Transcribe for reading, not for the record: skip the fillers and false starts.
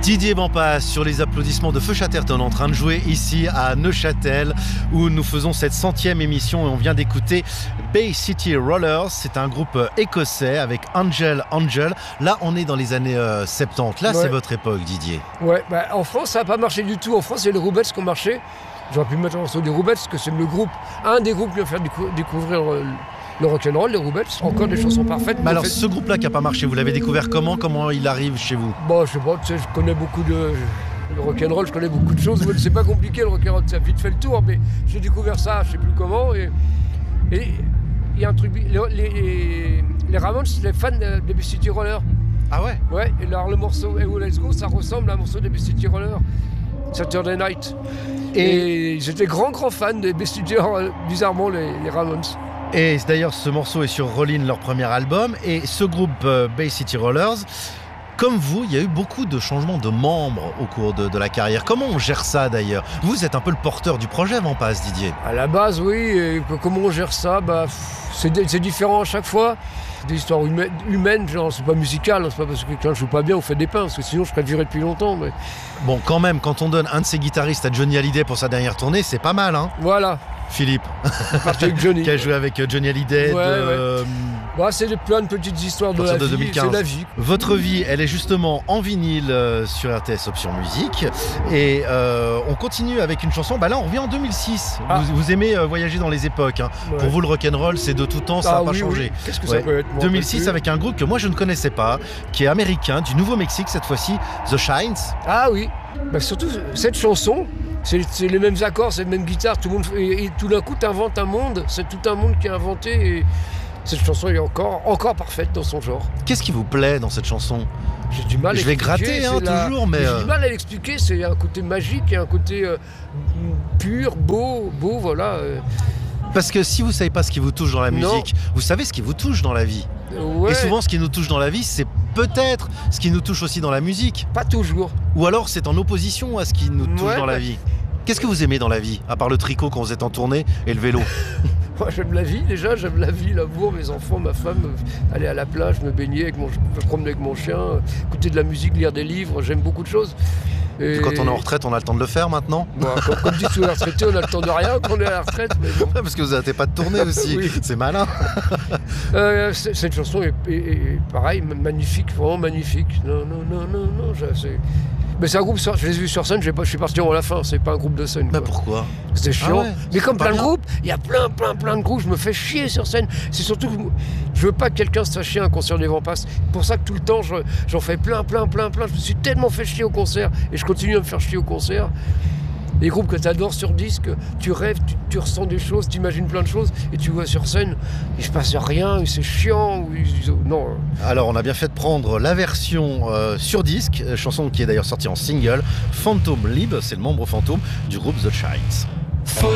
Didier Vampas sur les applaudissements de Feu Chatterton en train de jouer ici à Neuchâtel où nous faisons cette 100e émission et on vient d'écouter Bay City Rollers. C'est un groupe écossais avec Angel. Là on est dans les années 70. Là c'est votre époque, Didier. Ouais, en France ça n'a pas marché du tout. En France c'est les Roubettes qui ont marché. J'aurais pu mettre un morceau des Roubettes parce que c'est un des groupes qui va faire découvrir le rock'n'roll, les Roubettes. Encore des chansons parfaites. Mais alors ce groupe-là qui n'a pas marché, vous l'avez découvert comment il arrive chez vous? Bon, je sais pas, tu sais, je connais beaucoup de... Le rock'n'roll, je connais beaucoup de choses. C'est pas compliqué le rock'n'roll, ça a vite fait le tour, mais j'ai découvert ça, je sais plus comment. Et il y a un truc... Les Ramones, c'est les fans des Bay City Rollers. Ah ouais? Ouais, et alors le morceau Hey Oh Let's Go, ça ressemble à un morceau des Bay City Rollers. Saturday Night. Et j'étais grand fan des Bay City Rollers, bizarrement les Ramones. Et d'ailleurs, ce morceau est sur Rollin', leur premier album. Et ce groupe Bay City Rollers, comme vous, il y a eu beaucoup de changements de membres au cours de la carrière. Comment on gère ça d'ailleurs? Vous êtes un peu le porteur du projet Vampas, Didier. À la base, oui. Et comment on gère ça? C'est différent à chaque fois. Des histoires humaines, genre c'est pas musical, c'est pas parce que quelqu'un joue pas bien ou fait des pains, parce que sinon je serais viré depuis longtemps. Mais... Bon, quand même, quand on donne un de ses guitaristes à Johnny Hallyday pour sa dernière tournée, c'est pas mal, hein? Voilà. Philippe, avec Johnny. qui a joué avec Johnny Hallyday. C'est plein de petites histoires de la vie, 2015. C'est la vie. Votre vie, elle est justement en vinyle sur RTS Option Musique. Et on continue avec une chanson. Là, on revient en 2006. Vous aimez voyager dans les époques. Hein. Ouais. Pour vous, le rock'n'roll, c'est de tout temps, ça n'a pas changé. Oui. Qu'est-ce que ça peut être 2006 avec un groupe que moi, je ne connaissais pas, qui est américain, du Nouveau-Mexique cette fois-ci, The Shines. Ah oui, surtout cette chanson. C'est les mêmes accords, c'est les mêmes guitares, et tout d'un coup tu inventes un monde, c'est tout un monde qui est inventé et cette chanson est encore parfaite dans son genre. Qu'est-ce qui vous plaît dans cette chanson? J'ai du mal à l'expliquer. Je vais gratter toujours, mais... J'ai du mal à l'expliquer, c'est un côté magique et un côté pur, beau, voilà. Parce que si vous savez pas ce qui vous touche dans la musique, vous savez ce qui vous touche dans la vie. Ouais. Et souvent ce qui nous touche dans la vie, c'est peut-être ce qui nous touche aussi dans la musique. Pas toujours. Ou alors c'est en opposition à ce qui nous touche dans la vie. Qu'est-ce que vous aimez dans la vie, à part le tricot quand vous êtes en tournée et le vélo? Moi j'aime la vie déjà, l'amour, mes enfants, ma femme, aller à la plage, me baigner, me promener avec mon chien, écouter de la musique, lire des livres, j'aime beaucoup de choses. Et quand on est en retraite, on a le temps de le faire maintenant? Comme dit tous les retraités, on a le temps de rien quand on est à la retraite. Mais bon. Parce que vous n'arrêtez pas de tourner aussi, oui. C'est malin. Cette chanson est pareil, magnifique, vraiment magnifique. Non, mais c'est un groupe, je les ai vus sur scène, je suis parti avant la fin, c'est pas un groupe de scène. Mais pourquoi? C'était chiant. Mais comme plein de groupes, il y a plein de groupes, je me fais chier sur scène. C'est surtout que je veux pas que quelqu'un se fasse chier à un concert des Vampas. C'est pour ça que tout le temps, j'en fais plein. Je me suis tellement fait chier au concert et je continue à me faire chier au concert. Les groupes que tu adores sur disque, tu rêves, tu ressens des choses, tu imagines plein de choses et tu vois sur scène, il se passe rien, c'est chiant. Non. Alors on a bien fait de prendre la version sur disque, chanson qui est d'ailleurs sortie en single, Phantom Lib, c'est le membre fantôme du groupe The Shines.